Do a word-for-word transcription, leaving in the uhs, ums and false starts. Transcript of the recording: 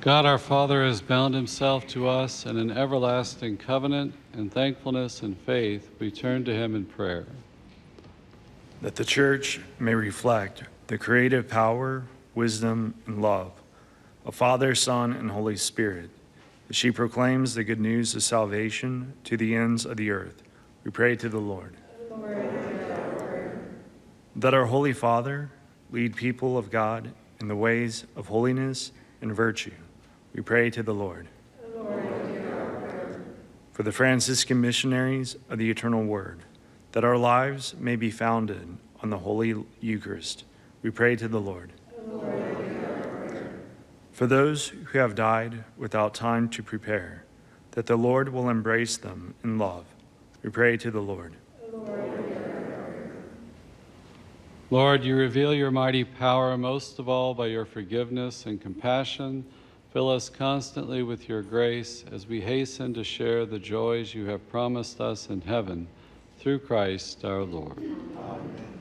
God our Father has bound himself to us in an everlasting covenant. In thankfulness and faith, we turn to him in prayer. That the Church may reflect the creative power, wisdom, and love of Father, Son, and Holy Spirit, that she proclaims the good news of salvation to the ends of the earth. We pray to the Lord. Lord. That our Holy Father lead people of God in the ways of holiness and virtue. We pray to the Lord. Lord. For the Franciscan missionaries of the Eternal Word, that our lives may be founded on the Holy Eucharist. We pray to the Lord. Lord. For those who have died without time to prepare, that the Lord will embrace them in love. We pray to the Lord. Lord, Lord, you reveal your mighty power most of all by your forgiveness and compassion. Fill us constantly with your grace as we hasten to share the joys you have promised us in heaven, through Christ our Lord. Amen.